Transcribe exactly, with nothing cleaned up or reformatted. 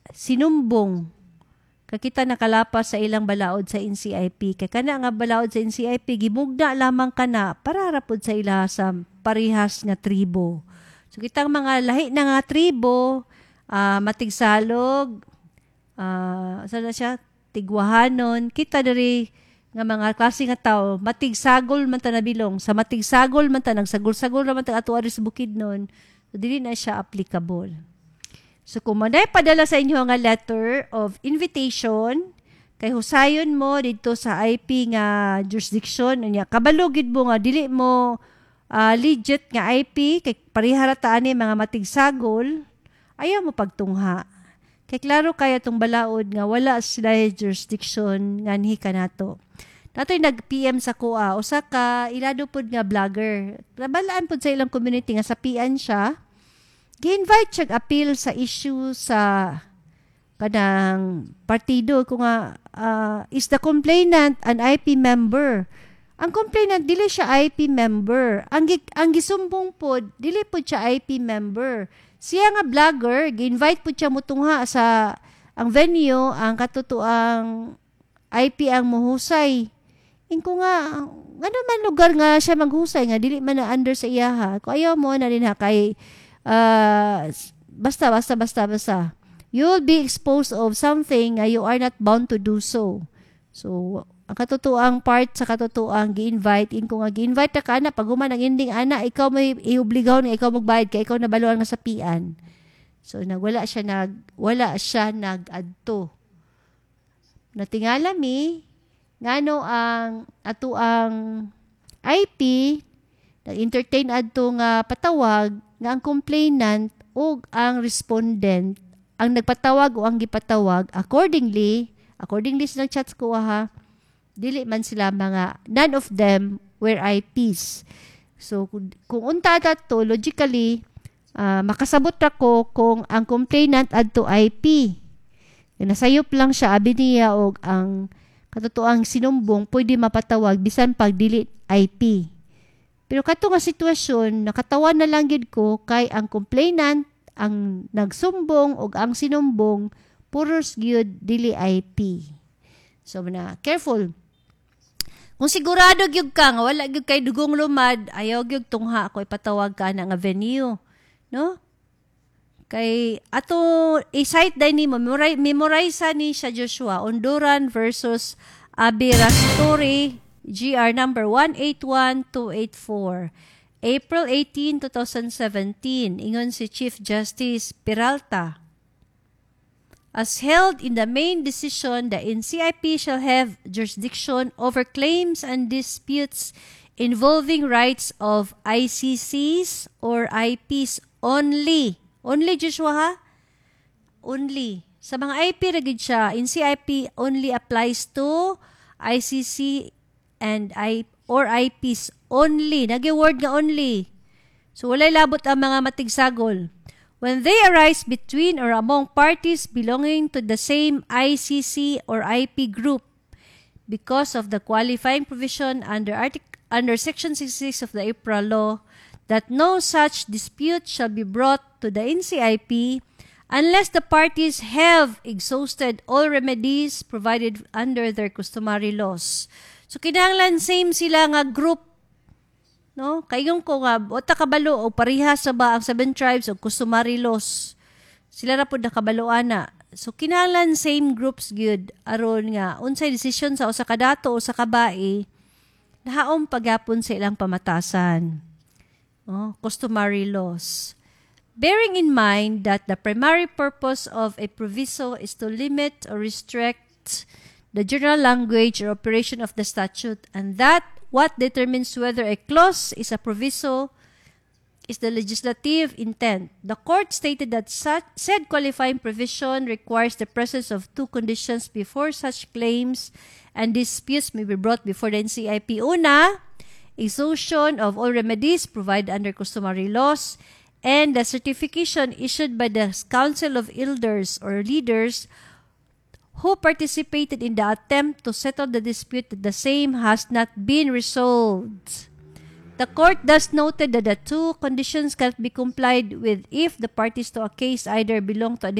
sinumbong kakita nakalapas sa ilang balaod sa N C I P. Kay kana nga balaod sa N C I P, gimugna lamang kana para rapod sa ila sa parihas nga tribo. So kitang mga lahi na nga tribo, uh, matigsalog, uh, saan na siya, tigwahanon, kita diri nga mga klase nga tao, matigsagol man ta nabilong. Sa matigsagol man ta, nagsagol-sagol naman ta ato aris bukid nun, so dili na siya applicable. So kung manay padala sa inyo nga letter of invitation, kay husayon mo dito sa I P nga jurisdiction, unya kabalugid mo nga dili mo uh, legit nga I P, kay pariharataan ni mga matigsagol, ayaw mo pagtungha. Kay klaro kaya tong balaod nga wala sila jurisdiction nga nihi kanato. Natoy nag-P M sa kuha, usa ka ilado pod nga vlogger. Nabalaan pod sa ilang community nga sapian siya. Gi-invite siya appeal sa issue sa kanang partido kung nga uh, is the complainant an I P member. Ang complainant dili siya I P member. Ang ang gisumbong pod dili pod siya I P member. Siya nga vlogger, gi-invite pod siya motungha sa ang venue, ang katotoang I P ang muhusay. Ingko nga ano man lugar nga siya maghusay nga dili man na under sa iyaha. Kung ayaw mo na din ha kay Uh, basta, basta, basta, basta. You'll be exposed of something uh, you are not bound to do so. So, ang katotoang part sa katotoang gi-invite, in kung gi-invite ka na, pag human ang ending ana, ikaw may iubligaw na ikaw magbayad, kaya ikaw nabaluan nga sapian. So, nagwala siya nag, wala siya nag-adto. Natingala mi, ngano ang ato ang I P, nag-entertain adto nga patawag, nga ang complainant o ang respondent ang nagpatawag o ang gipatawag accordingly, accordingly sa nag-chat ko ha, dili man sila mga, none of them were I Ps. So, kung, kung unta to, logically, uh, makasabot ako kung ang complainant adto I P. Nasayop lang siya, abi niya o ang katotoang sinumbong, pwede mapatawag, bisan pag dili I P. Pero kato nga sitwasyon, nakatawan na lang gid ko kay ang complainant, ang nagsumbong o ang sinumbong, puros gyud dili I P. So, na careful. Kung sigurado gyud ka nga wala gyud kay dugong lumad, ayaw gyud tungha ako ipatawag ka na nga venue, no? Kay ato i-cite din nimo, memorize, memorize ni siya Joshua, Honduran versus Abirastori, G R number one eight one two eight four. April eighteenth, twenty seventeen. Ingon si Chief Justice Peralta. As held in the main decision, the N C I P shall have jurisdiction over claims and disputes involving rights of I C Cs or I Ps only. Only, Joshua ha? Only. Sa mga I P ragid siya, N C I P only applies to I C C and I or I Ps only. Nagi-word nga only. So, walay labot ang mga matigsagol. When they arise between or among parties belonging to the same I C C or I P group because of the qualifying provision under artic- under Section sixty-six of the I P R A law that no such dispute shall be brought to the N C I P unless the parties have exhausted all remedies provided under their customary laws. So, kinahanglan same sila nga group, no? Kayong ko nga, wata kabalo o parihas sa ba ang seven tribes o customary laws. Sila na po nakabaloan na. So, kinahanglan same groups gyud aron nga, unsay decision sa usa ka dato o sa kabae, nahaom pagyapon sa ilang pamatasan. Oh, customary laws. Bearing in mind that the primary purpose of a proviso is to limit or restrict the general language or operation of the statute, and that what determines whether a clause is a proviso is the legislative intent. The court stated that such, said qualifying provision requires the presence of two conditions before such claims and disputes may be brought before the N C I P. Una, exhaustion of all remedies provided under customary laws, and the certification issued by the Council of Elders or Leaders who participated in the attempt to settle the dispute that the same has not been resolved. The court thus noted that the two conditions cannot be complied with if the parties to a case either belong to a